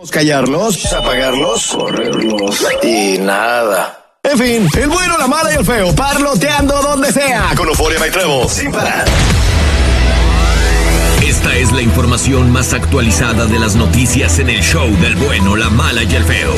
Callarlos, apagarlos, correrlos y nada. En fin, el bueno, la mala y el feo, parloteando donde sea, con Euphoria My Travel, sin parar. Esta es la información más actualizada de las noticias en el show del bueno, la mala y el feo.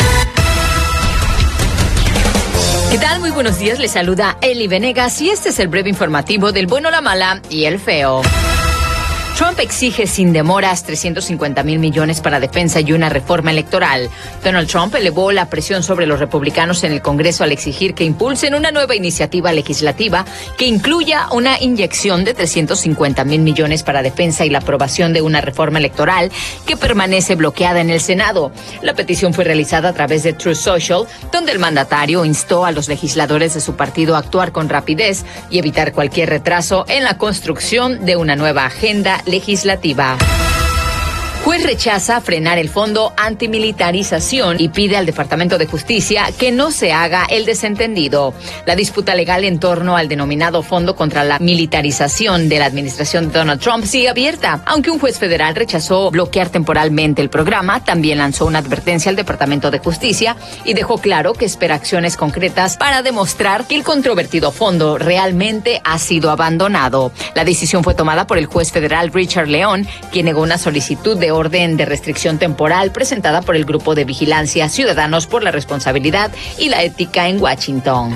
¿Qué tal? Muy buenos días, les saluda Eli Venegas y este es el breve informativo del bueno, la mala y el feo. Trump exige sin demoras 350,000 millones para defensa y una reforma electoral. Donald Trump elevó la presión sobre los republicanos en el Congreso al exigir que impulsen una nueva iniciativa legislativa que incluya una inyección de 350,000 millones para defensa y la aprobación de una reforma electoral que permanece bloqueada en el Senado. La petición fue realizada a través de Truth Social, donde el mandatario instó a los legisladores de su partido a actuar con rapidez y evitar cualquier retraso en la construcción de una nueva agenda legislativa. Juez rechaza frenar el fondo antimilitarización y pide al Departamento de Justicia que no se haga el desentendido. La disputa legal en torno al denominado Fondo contra la Militarización de la administración de Donald Trump sigue abierta. Aunque un juez federal rechazó bloquear temporalmente el programa, también lanzó una advertencia al Departamento de Justicia y dejó claro que espera acciones concretas para demostrar que el controvertido fondo realmente ha sido abandonado. La decisión fue tomada por el juez federal Richard León, quien negó una solicitud de orden de restricción temporal presentada por el Grupo de Vigilancia Ciudadanos por la Responsabilidad y la Ética en Washington.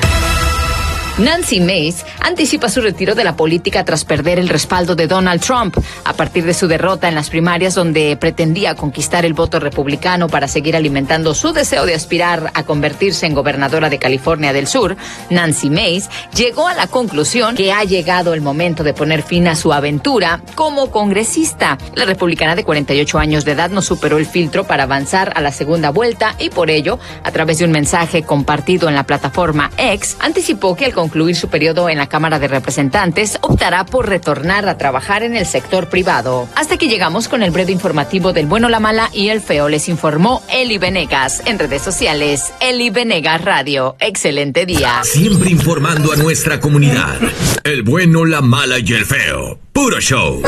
Nancy Mace anticipa su retiro de la política tras perder el respaldo de Donald Trump. A partir de su derrota en las primarias, donde pretendía conquistar el voto republicano para seguir alimentando su deseo de aspirar a convertirse en gobernadora de California del Sur, Nancy Mace llegó a la conclusión que ha llegado el momento de poner fin a su aventura como congresista. La republicana de 48 años de edad no superó el filtro para avanzar a la segunda vuelta y por ello, a través de un mensaje compartido en la plataforma X, anticipó que al concluir su periodo en la Cámara de Representantes, optará por retornar a trabajar en el sector privado. Hasta que llegamos con el breve informativo del bueno, la mala y el feo. Les informó Eli Venegas. En redes sociales, Eli Venegas Radio. Excelente día. Siempre informando a nuestra comunidad. El bueno, la mala y el feo. Puro show.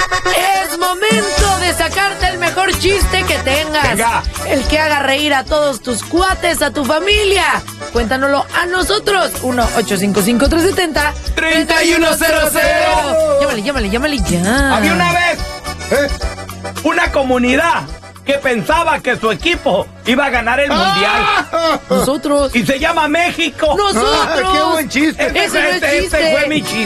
Es momento de sacarte el mejor chiste que tengas. Venga. El que haga reír a todos tus cuates, a tu familia. Cuéntanoslo a nosotros. 1-855-370-3100. Llámale ya. Había una vez una comunidad que pensaba que su equipo iba a ganar el mundial. Nosotros. Y se llama México. Nosotros. ¡Qué buen chiste! Ese no es chiste. Este fue mi chiste.